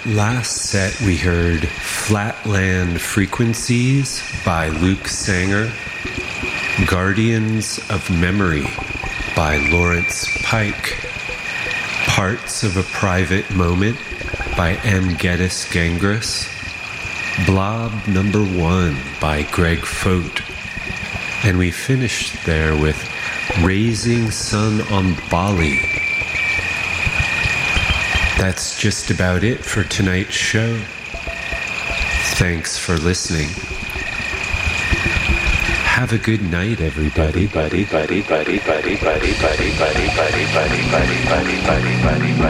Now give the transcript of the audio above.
last set we heard Flatland Frequencies by Luke Sanger, Guardians of Memory by Lawrence Pike, Parts of a Private Moment by M. Geddes Gangris, Blob Number 1 by Greg Fote, and we finished there with Raising Sun on Bali. That's just about it for tonight's show. Thanks for listening. Have a good night, everybody.